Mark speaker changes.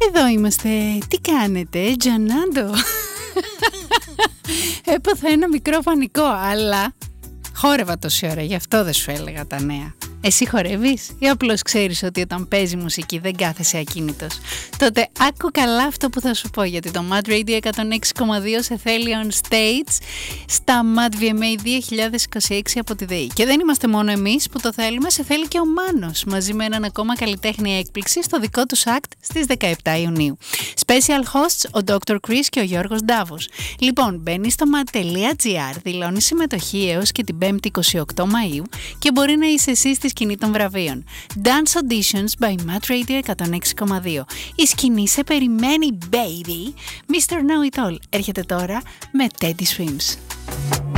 Speaker 1: Εδώ είμαστε. Τι κάνετε, Τζανάντο? Έπαθα ένα μικρό πανικό, αλλά χόρευα τόση ώρα, γι' αυτό δεν σου έλεγα τα νέα. Εσύ χορεύεις ή απλώς ξέρεις ότι όταν παίζει μουσική δεν κάθεσαι ακίνητος? Τότε άκου καλά αυτό που θα σου πω, γιατί το Mad Radio 106,2 σε θέλει on stage στα Mad VMA 2026 από τη ΔΕΗ. Και δεν είμαστε μόνο εμείς που το θέλουμε, σε θέλει και ο Μάνος μαζί με έναν ακόμα καλλιτέχνη έκπληξη στο δικό τους act στις 17 Ιουνίου. Special hosts ο Dr. Chris και ο Γιώργος Ντάβος. Λοιπόν, μπαίνεις στο mad.gr, δηλώνεις συμμετοχή έως και την 5η 28 Μαΐου και μπορεί να είσαι εσύ στη σκηνή των βραβείων. Dance Auditions by Mad Radio 106,2. Η σκηνή σε περιμένει, baby! Mr. Know It All έρχεται τώρα με Teddy Swims.